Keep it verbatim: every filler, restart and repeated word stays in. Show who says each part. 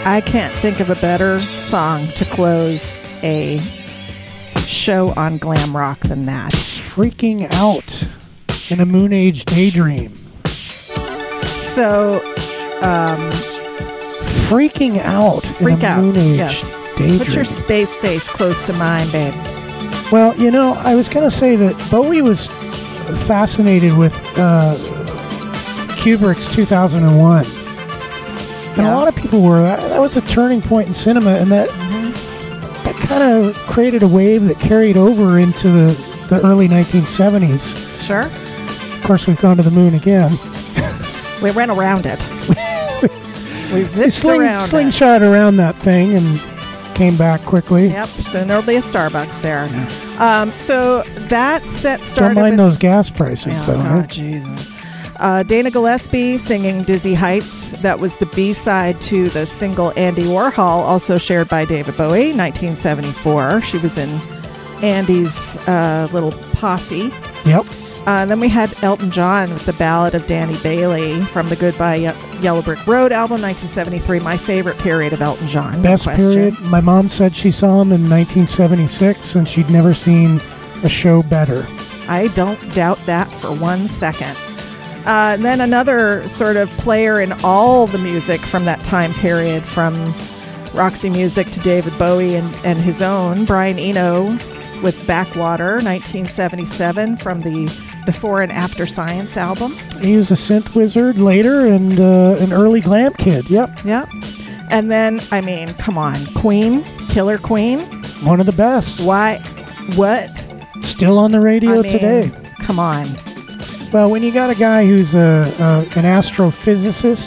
Speaker 1: I can't think of a better song to close a show on glam rock than that.
Speaker 2: Freaking Out in a Moon Age Daydream.
Speaker 1: So, um...
Speaker 2: Freaking Out
Speaker 1: Freak
Speaker 2: in a
Speaker 1: out.
Speaker 2: Moon Age
Speaker 1: Yes.
Speaker 2: Daydream.
Speaker 1: Put your space face close to mine, babe.
Speaker 2: Well, you know, I was going to say that Bowie was fascinated with uh, Kubrick's two thousand one. And
Speaker 1: Yeah.
Speaker 2: a lot of people were. That, that was a turning point in cinema, and that
Speaker 1: Mm-hmm.
Speaker 2: that kind of created a wave that carried over into the, the early nineteen seventies.
Speaker 1: Sure.
Speaker 2: Of course, we've gone to the moon again.
Speaker 1: We went around it. we
Speaker 2: We
Speaker 1: zipped
Speaker 2: sling,
Speaker 1: around
Speaker 2: slingshot around that thing and came back quickly.
Speaker 1: it. Yep, soon there'll be a Starbucks there. Um, so that set started
Speaker 2: Don't mind
Speaker 1: with...
Speaker 2: those gas prices,
Speaker 1: Yeah,
Speaker 2: though.
Speaker 1: oh,
Speaker 2: Huh?
Speaker 1: Jesus. Uh, Dana Gillespie singing Dizzy Heights. That was the B-side to the single Andy Warhol, also shared by David Bowie, nineteen seventy-four. She was in Andy's uh, little posse.
Speaker 2: Yep.
Speaker 1: Uh, then we had Elton John with the Ballad of Danny Bailey from the Goodbye Ye- Yellow Brick Road album, nineteen seventy-three. My favorite period of Elton John. no
Speaker 2: Best
Speaker 1: question.
Speaker 2: period. My mom said she saw him in nineteen seventy-six, and she'd never seen a show better.
Speaker 1: I don't doubt that for one second. Uh, and then another sort of player in all the music from that time period, from Roxy Music to David Bowie and, and his own, Brian Eno with Backwater, nineteen seventy-seven, from the Before and After Science album.
Speaker 2: He was a synth wizard later and uh, an early glam kid. Yep.
Speaker 1: Yeah. And then, I mean, come on, Queen, Killer Queen.
Speaker 2: One of the best.
Speaker 1: Why? What?
Speaker 2: Still on the radio
Speaker 1: I mean,
Speaker 2: today.
Speaker 1: Come on.
Speaker 2: Well, when you got a guy who's a, a an astrophysicist